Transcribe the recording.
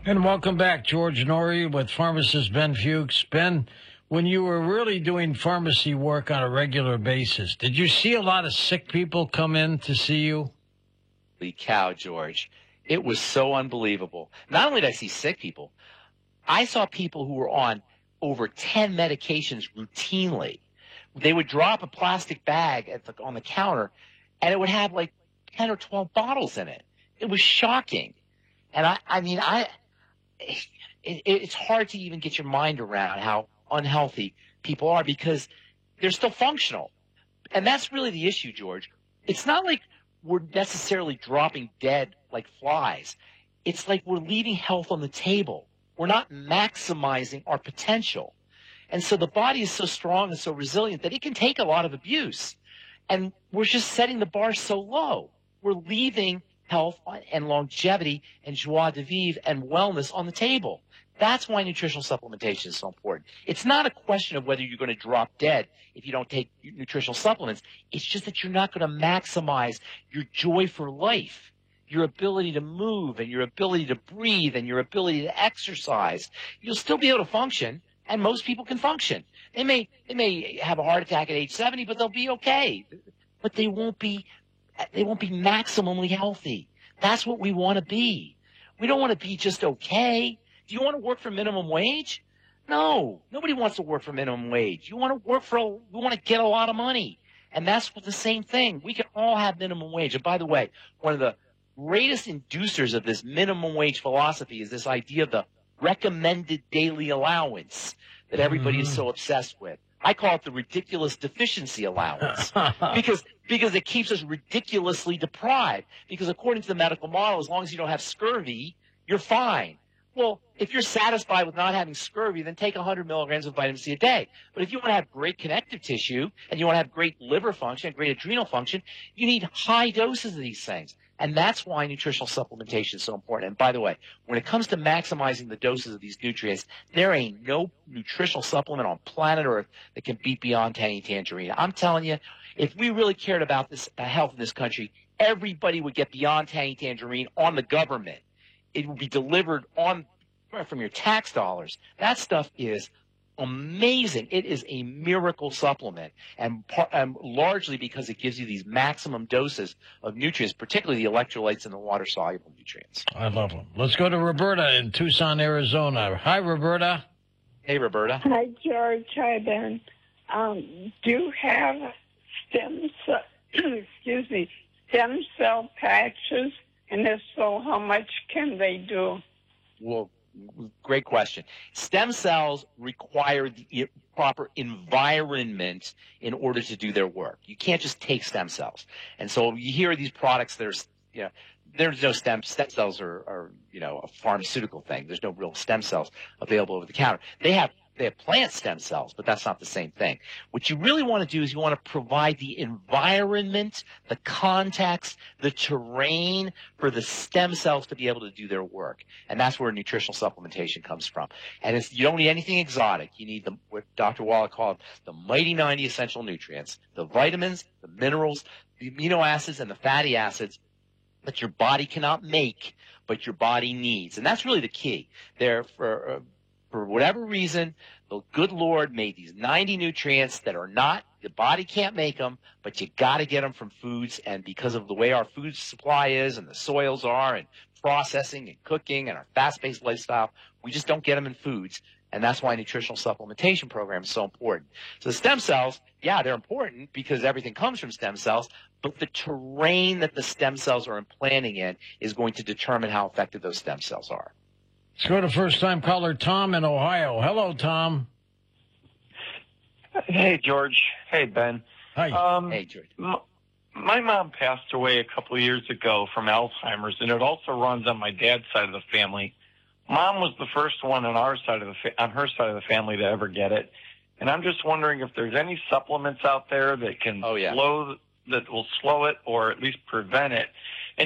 And welcome back, George Norrie with pharmacist Ben Fuchs. Ben, when you were really doing pharmacy work on a regular basis, did you see a lot of sick people come in to see you? Holy cow, George. It was so unbelievable. Not only did I see sick people, I saw people who were on over 10 medications routinely. They would drop a plastic bag on the counter, and it would have like 10 or 12 bottles in it. It was shocking. And it's hard to even get your mind around how unhealthy people are because they're still functional. And that's really the issue, George. It's not like we're necessarily dropping dead like flies. It's like we're leaving health on the table. We're not maximizing our potential. And so the body is so strong and so resilient that it can take a lot of abuse. And we're just setting the bar so low. We're leaving health and longevity and joie de vivre and wellness on the table. That's why nutritional supplementation is so important. It's not a question of whether you're going to drop dead if you don't take nutritional supplements. It's just that you're not going to maximize your joy for life, your ability to move and your ability to breathe and your ability to exercise. You'll still be able to function, and most people can function. They may have a heart attack at age 70, but they'll be okay. But they won't be maximally healthy. That's what we want to be. We don't want to be just okay. Do you want to work for minimum wage? No, nobody wants to work for minimum wage. We want to get a lot of money. And that's the same thing. We can all have minimum wage. And by the way, one of the greatest inducers of this minimum wage philosophy is this idea of the recommended daily allowance that everybody is so obsessed with. I call it the ridiculous deficiency allowance because it keeps us ridiculously deprived. Because according to the medical model, as long as you don't have scurvy, you're fine. Well, if you're satisfied with not having scurvy, then take 100 milligrams of vitamin C a day. But if you want to have great connective tissue and you want to have great liver function, great adrenal function, you need high doses of these things. And that's why nutritional supplementation is so important. And by the way, when it comes to maximizing the doses of these nutrients, there ain't no nutritional supplement on planet Earth that can beat Beyond Tangy Tangerine. I'm telling you, if we really cared about this health in this country, everybody would get Beyond Tangy Tangerine on the government. It will be delivered from your tax dollars. That stuff is amazing. It is a miracle supplement, and largely because it gives you these maximum doses of nutrients, particularly the electrolytes and the water-soluble nutrients. I love them. Let's go to Roberta in Tucson, Arizona. Hi, Roberta. Hey, Roberta. Hi, George. Hi, Ben. Do you have stem cell patches? And if so, how much can they do? Well, great question. Stem cells require the proper environment in order to do their work. You can't just take stem cells. And so you hear these products that are, there's no stem cells are a pharmaceutical thing. There's no real stem cells available over the counter. They have plant stem cells, but that's not the same thing. What you really want to do is you want to provide the environment, the context, the terrain for the stem cells to be able to do their work. And that's where nutritional supplementation comes from. And you don't need anything exotic. You need what Dr. Wallach called the mighty 90 essential nutrients, the vitamins, the minerals, the amino acids, and the fatty acids that your body cannot make, but your body needs. And that's really the key. For whatever reason, the good Lord made these 90 nutrients that are not, the body can't make them, but you got to get them from foods. And because of the way our food supply is and the soils are and processing and cooking and our fast-paced lifestyle, we just don't get them in foods. And that's why nutritional supplementation program is so important. So the stem cells, yeah, they're important because everything comes from stem cells, but the terrain that the stem cells are implanting in is going to determine how effective those stem cells are. Let's go to first-time caller Tom in Ohio. Hello, Tom. Hey, George. Hey, Ben. Hi. Hey, George. My mom passed away a couple of years ago from Alzheimer's, and it also runs on my dad's side of the family. Mom was the first one on her side of the family to ever get it, and I'm just wondering if there's any supplements out there that can that will slow it or at least prevent it.